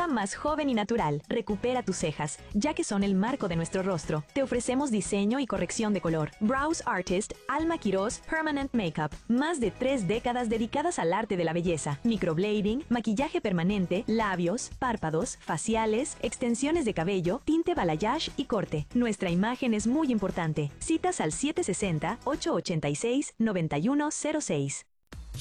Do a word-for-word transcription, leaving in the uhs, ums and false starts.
sonrisa más joven y natural. Recupera tus cejas, ya que son el marco de nuestro rostro. Te ofrecemos diseño y corrección de color. Brows Artist, Alma Quiroz, Permanent Makeup. Más de tres décadas dedicadas al arte de la belleza. Microblading, maquillaje permanente, labios, párpados, faciales, extensiones de cabello, tinte balayage y corte. Nuestra imagen es muy importante. Citas al siete sesenta, ocho ochenta y seis, noventa y uno cero seis.